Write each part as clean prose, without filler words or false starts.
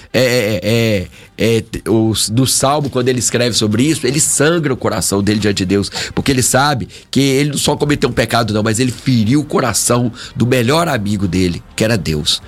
do Salmo, quando ele escreve sobre isso, ele sangra o coração dele diante de Deus, porque ele sabe que ele não só cometeu um pecado não, mas ele feriu o coração do melhor amigo dele, que era Deus.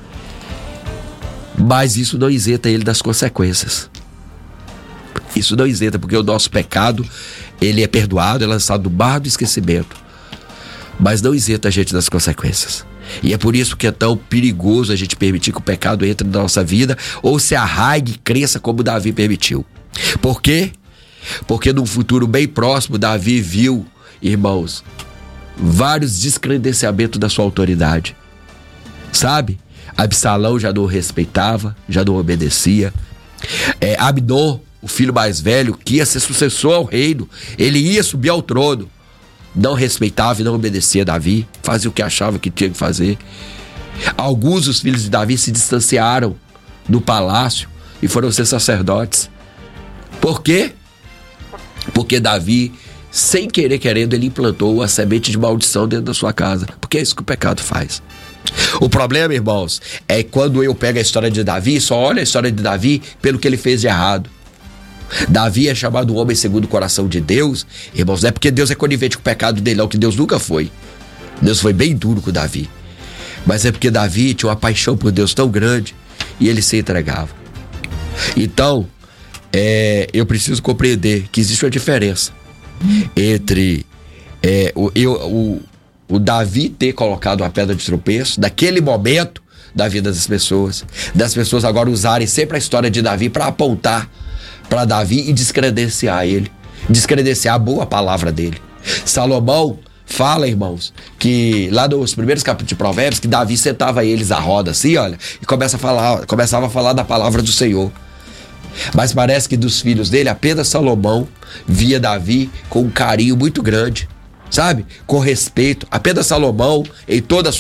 Mas isso não isenta ele das consequências. Isso não isenta, porque o nosso pecado, ele é perdoado, é lançado no mar do esquecimento, mas não isenta a gente das consequências. E é por isso que é tão perigoso a gente permitir que o pecado entre na nossa vida, ou se arraigue e cresça como Davi permitiu. Por quê? Porque num futuro bem próximo, Davi viu, irmãos, vários descredenciamentos da sua autoridade. Sabe? Absalão já não o respeitava, já não obedecia. Abdon, o filho mais velho, que ia ser sucessor ao reino, ele ia subir ao trono, não respeitava e não obedecia Davi, fazia o que achava que tinha que fazer. Alguns dos filhos de Davi se distanciaram do palácio e foram ser sacerdotes. Por quê? Porque Davi, sem querer querendo, ele implantou a semente de maldição dentro da sua casa, porque é isso que o pecado faz. O problema, irmãos, é quando eu pego a história de Davi, só olho a história de Davi pelo que ele fez de errado. Davi é chamado o homem segundo o coração de Deus, irmãos, não é porque Deus é conivente com o pecado dele, não, que Deus nunca foi. Deus foi bem duro com Davi, mas é porque Davi tinha uma paixão por Deus tão grande e ele se entregava. Então, eu preciso compreender que existe uma diferença entre o Davi ter colocado uma pedra de tropeço naquele momento da vida das pessoas agora usarem sempre a história de Davi para apontar para Davi e descredenciar ele, descredenciar a boa palavra dele. Salomão fala, irmãos, que lá nos primeiros capítulos de Provérbios, que Davi sentava eles à roda assim, olha, e começava a falar da palavra do Senhor. Mas parece que dos filhos dele, apenas Salomão via Davi com um carinho muito grande, sabe? Com respeito. Apenas Salomão, em toda a